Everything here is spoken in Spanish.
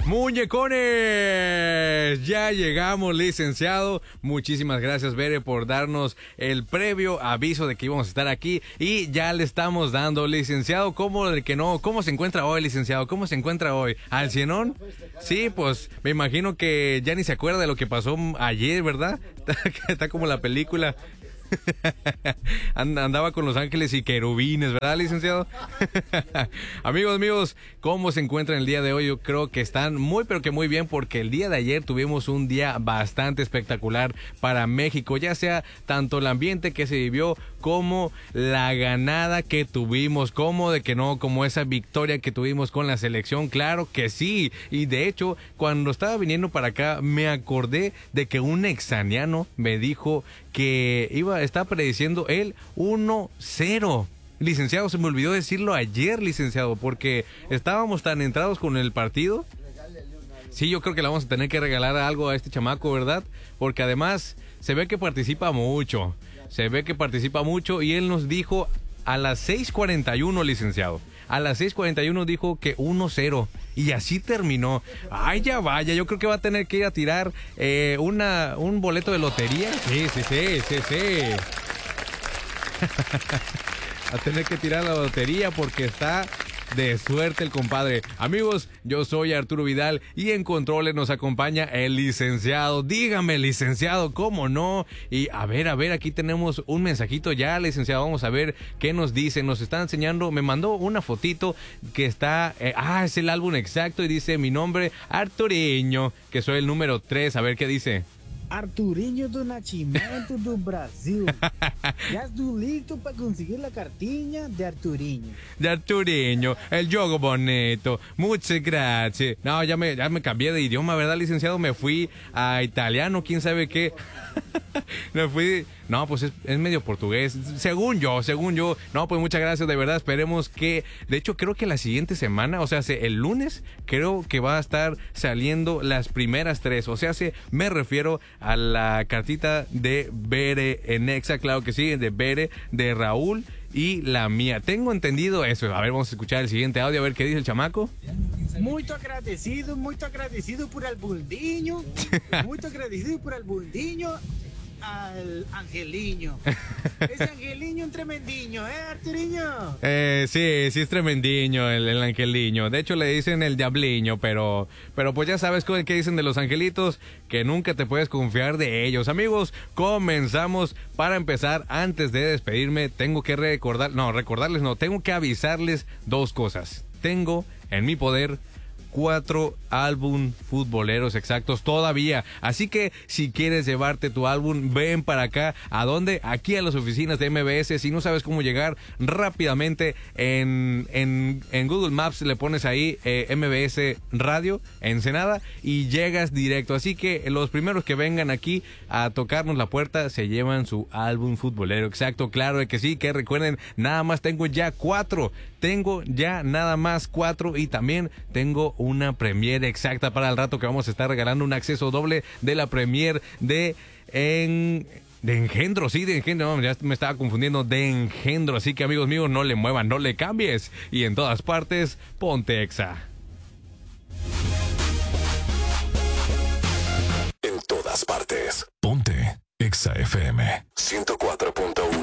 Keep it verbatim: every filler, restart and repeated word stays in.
Muñecones, ya llegamos, licenciado. Muchísimas gracias, Bere, por darnos el previo aviso de que íbamos a estar aquí y ya le estamos dando, licenciado. ¿Cómo de que no? ¿Cómo se encuentra hoy, licenciado? ¿Cómo se encuentra hoy? ¿Al cienón? Sí, pues me imagino que ya ni se acuerda de lo que pasó ayer, ¿verdad? Está como la película. Andaba con los ángeles y querubines, ¿verdad, licenciado? Amigos míos, ¿cómo se encuentran el día de hoy? Yo creo que están muy pero que muy bien, porque el día de ayer tuvimos un día bastante espectacular para México, ya sea tanto el ambiente que se vivió como la ganada que tuvimos, como de que no, como esa victoria que tuvimos con la selección. Claro que sí, y de hecho cuando estaba viniendo para acá me acordé de que un exaniano me dijo que iba, está prediciendo el uno cero. Licenciado, se me olvidó decirlo ayer, licenciado, porque estábamos tan entrados con el partido. Sí, yo creo que le vamos a tener que regalar algo a este chamaco, ¿verdad? Porque además se ve que participa mucho, se ve que participa mucho y él nos dijo a las seis cuarenta y uno, licenciado. A las seis cuarenta y uno dijo que uno cero. Y así terminó. Ay, ya vaya, yo creo que va a tener que ir a tirar eh, una, un boleto de lotería. Sí, sí, sí, sí, sí. A tener que tirar la lotería porque está de suerte el compadre. Amigos, yo soy Arturo Vidal y en controles nos acompaña el licenciado. Dígame, licenciado, ¿cómo no? Y a ver, a ver, aquí tenemos un mensajito ya, licenciado. Vamos a ver qué nos dice. Nos está enseñando, me mandó una fotito que está, eh, ah, es el álbum exacto y dice mi nombre, Arturiño, que soy el número tres. A ver qué dice. Arturinho do Nascimento do Brasil. Ya estoy listo para conseguir la cartilla de Arturinho. De Arturinho, el juego bonito. Muchas gracias. No, ya me, ya me cambié de idioma, ¿verdad, licenciado? Me fui a italiano, quién sabe qué. Me fui... No, pues es, es medio portugués, según yo, según yo. No, pues muchas gracias, de verdad. Esperemos que, de hecho, creo que la siguiente semana, o sea, el lunes, creo que va a estar saliendo las primeras tres. O sea, se, me refiero a la cartita de Bere en Exa, claro que sí, de Bere, de Raúl y la mía. Tengo entendido eso. A ver, vamos a escuchar el siguiente audio, a ver qué dice el chamaco. Muy agradecido, muy agradecido por el buldiño. Muy agradecido por el buldiño. Al Angeliño. Es Angeliño un tremendiño, ¿eh, Arturiño? Eh, sí, sí es tremendiño el, el Angeliño. De hecho le dicen el Diabliño, pero, pero pues ya sabes qué dicen de los angelitos, que nunca te puedes confiar de ellos. Amigos, comenzamos. Para empezar, antes de despedirme, tengo que recordar, no, recordarles no, tengo que avisarles dos cosas. Tengo en mi poder cuatro álbum futboleros exactos todavía, así que si quieres llevarte tu álbum, ven para acá. ¿A dónde? Aquí a las oficinas de M B S. Si no sabes cómo llegar, rápidamente en, en, en Google Maps le pones ahí eh, M B S Radio Ensenada y llegas directo. Así que los primeros que vengan aquí a tocarnos la puerta se llevan su álbum futbolero exacto. Claro de que sí, que recuerden, nada más tengo ya cuatro, tengo ya nada más cuatro y también tengo una premiere exacta para el rato que vamos a estar regalando un acceso doble de la premiere de en de Engendro, sí, de Engendro, no, ya me estaba confundiendo, de Engendro. Así que amigos míos, no le muevan, no le cambies y en todas partes, ponte Exa. En todas partes, ponte Exa F M ciento cuatro punto uno.